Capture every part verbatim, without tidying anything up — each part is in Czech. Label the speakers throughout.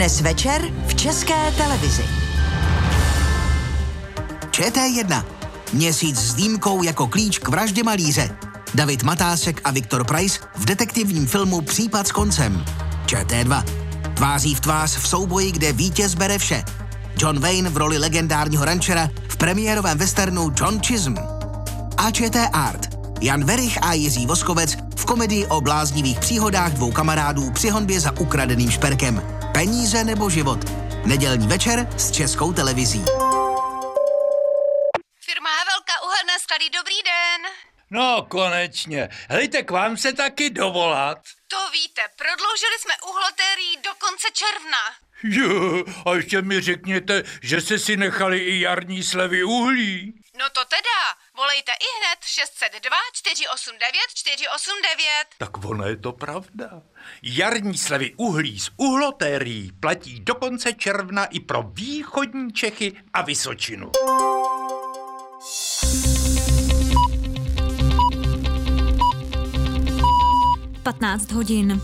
Speaker 1: Dnes večer v České televizi.
Speaker 2: Č T jedna. Měsíc s dýmkou jako klíč k vraždě malíře. David Matásek a Viktor Preiss v detektivním filmu Případ s koncem. Č T dva. Tváří v tvář v souboji, kde vítěz bere vše. John Wayne v roli legendárního rančera v premiérovém westernu John Chisholm. A Č T Art. Jan Werich a Jiří Voskovec v komedii o bláznivých příhodách dvou kamarádů při honbě za ukradeným šperkem. Peníze nebo život. Nedělní večer s Českou televizí.
Speaker 3: Firma Havelka, uhelné sklady, dobrý den.
Speaker 4: No konečně, hejte, k vám se taky dovolat.
Speaker 3: To víte, prodloužili jsme uhlotérii do konce června.
Speaker 4: Jo, a ještě mi řekněte, že jste si nechali i jarní slevy uhlí.
Speaker 3: No to teda, volejte i hned šest set dva čtyři osm devět čtyři osm devět.
Speaker 4: Tak ono je to pravda. Jarní slevy uhlí z uhlotérií platí do konce června i pro východní Čechy a Vysočinu.
Speaker 5: patnáct hodin.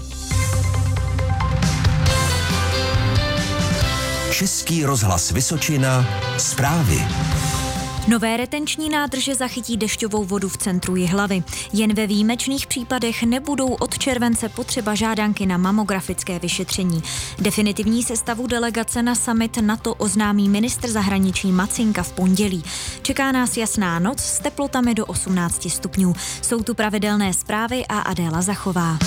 Speaker 6: Český rozhlas Vysočina. Zprávy.
Speaker 5: Nové retenční nádrže zachytí dešťovou vodu v centru Jihlavy. Jen ve výjimečných případech nebudou od července potřeba žádanky na mamografické vyšetření. Definitivní sestavu delegace na summit NATO oznámí ministr zahraničí Macinka v pondělí. Čeká nás jasná noc s teplotami do osmnáct stupňů. Jsou tu pravidelné zprávy a Adéla Zachová.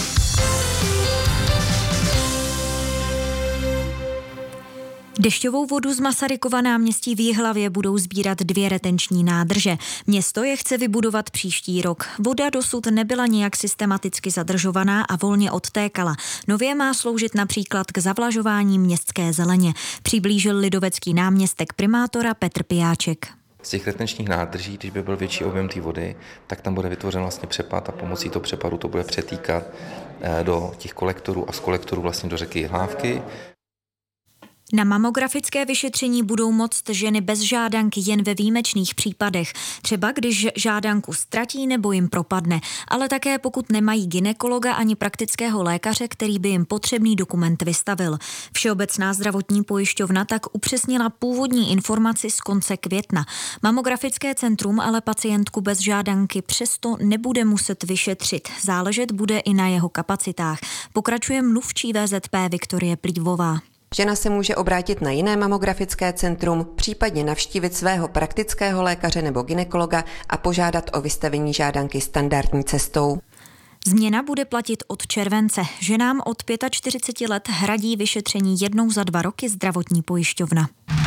Speaker 5: Dešťovou vodu z Masarykova náměstí v Jihlavě budou sbírat dvě retenční nádrže. Město je chce vybudovat příští rok. Voda dosud nebyla nějak systematicky zadržovaná a volně odtékala. Nově má sloužit například k zavlažování městské zeleně. Přiblížil lidovecký náměstek primátora Petr Pijáček.
Speaker 7: Z těch retenčních nádrží, když by byl větší objem té vody, tak tam bude vytvořen vlastně přepad a pomocí toho přepadu to bude přetýkat do těch kolektorů a z kolektorů vlastně do řeky Jihlávky.
Speaker 5: Na mamografické vyšetření budou moct ženy bez žádanky jen ve výjimečných případech, třeba když žádanku ztratí nebo jim propadne, ale také pokud nemají gynekologa ani praktického lékaře, který by jim potřebný dokument vystavil. Všeobecná zdravotní pojišťovna tak upřesnila původní informaci z konce května. Mamografické centrum ale pacientku bez žádanky přesto nebude muset vyšetřit. Záležet bude i na jeho kapacitách. Pokračuje mluvčí V Z P Viktorie Plívová.
Speaker 8: Žena se může obrátit na jiné mamografické centrum, případně navštívit svého praktického lékaře nebo gynekologa a požádat o vystavení žádanky standardní cestou.
Speaker 5: Změna bude platit od července. Ženám od čtyřiceti pěti let hradí vyšetření jednou za dva roky zdravotní pojišťovna.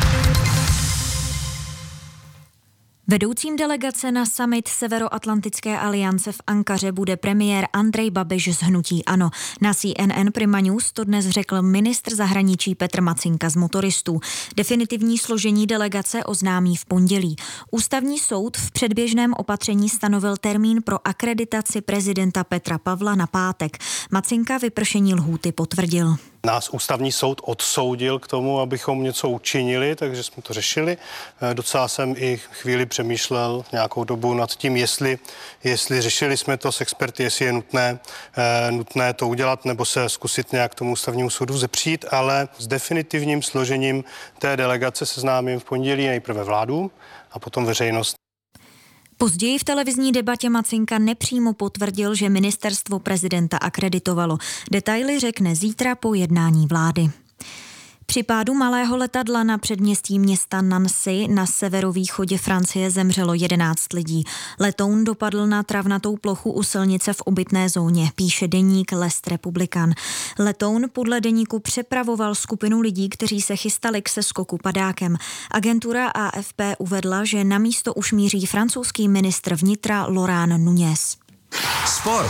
Speaker 5: Vedoucím delegace na summit Severoatlantické aliance v Ankaře bude premiér Andrej Babiš z hnutí ANO. Na C N N Prima News to dnes řekl ministr zahraničí Petr Macinka z Motoristů. Definitivní složení delegace oznámí v pondělí. Ústavní soud v předběžném opatření stanovil termín pro akreditaci prezidenta Petra Pavla na pátek. Macinka vypršení lhůty potvrdil.
Speaker 9: Nás ústavní soud odsoudil k tomu, abychom něco učinili, takže jsme to řešili. Docela jsem i chvíli přemýšlel nějakou dobu nad tím, jestli, jestli řešili jsme to s experty, jestli je nutné, nutné to udělat nebo se zkusit nějak tomu ústavnímu soudu zepřít, ale s definitivním složením té delegace seznámím v pondělí nejprve vládu a potom veřejnost.
Speaker 5: Později v televizní debatě Macinka nepřímo potvrdil, že ministerstvo prezidenta akreditovalo. Detaily řekne zítra po jednání vlády. Při pádu malého letadla na předměstí města Nancy na severovýchodě Francie zemřelo jedenáct lidí. Letoun dopadl na travnatou plochu u silnice v obytné zóně, píše deník L'Est Republican. Letoun podle deníku přepravoval skupinu lidí, kteří se chystali k seskoku padákem. Agentura A F P uvedla, že na místo už míří francouzský ministr vnitra Laurent Nunez.
Speaker 6: Sport.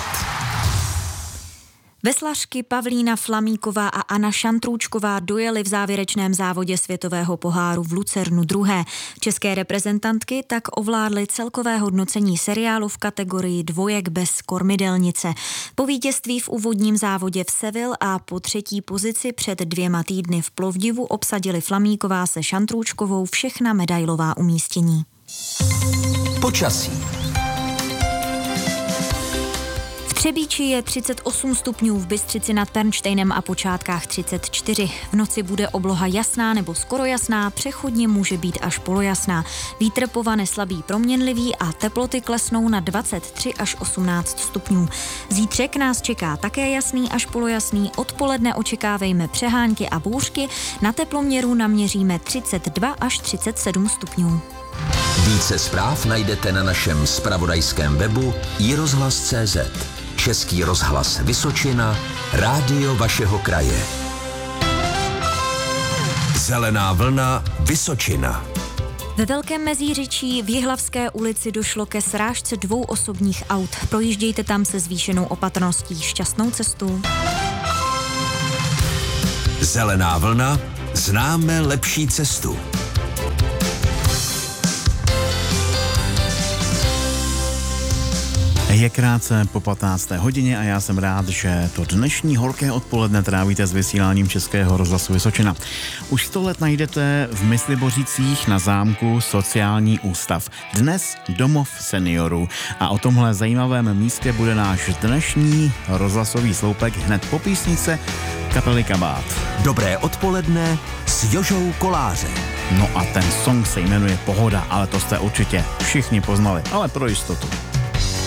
Speaker 5: Veslařky Pavlína Flamíková a Anna Šantrůčková dojely v závěrečném závodě světového poháru v Lucernu druhé. České reprezentantky tak ovládly celkové hodnocení seriálu v kategorii dvojek bez kormidelnice. Po vítězství v úvodním závodě v Seville a po třetí pozici před dvěma týdny v Plovdivu obsadili Flamíková se Šantrůčkovou všechna medailová umístění.
Speaker 6: Počasí.
Speaker 5: Třebíči je třicet osm stupňů, v Bystřici nad Pernštejnem a Počátkách třicet čtyři. V noci bude obloha jasná nebo skoro jasná, přechodně může být až polojasná. Vítr povane slabý proměnlivý a teploty klesnou na dvacet tři až osmnáct stupňů. Zítřek nás čeká také jasný až polojasný, odpoledne očekávejme přehánky a bouřky, na teploměru naměříme třicet dva až třicet sedm stupňů.
Speaker 6: Více zpráv najdete na našem zpravodajském webu i rozhlas tečka cé zet. Český rozhlas Vysočina, rádio vašeho kraje. Zelená vlna Vysočina.
Speaker 5: Ve Velkém Meziříčí v Jihlavské ulici došlo ke srážce dvou osobních aut. Projíždějte tam se zvýšenou opatrností. Šťastnou cestu.
Speaker 6: Zelená vlna, známe lepší cestu.
Speaker 10: Je krátce po patnácté hodině a já jsem rád, že to dnešní horké odpoledne trávíte s vysíláním Českého rozhlasu Vysočina. Už sto let najdete v Myslibořicích na zámku sociální ústav. Dnes domov seniorů. A o tomhle zajímavém místě bude náš dnešní rozhlasový sloupek hned po písnice kapely Kabát.
Speaker 6: Dobré odpoledne s Jožou Kolářem.
Speaker 10: No a ten song se jmenuje Pohoda, ale to jste určitě všichni poznali, ale pro jistotu.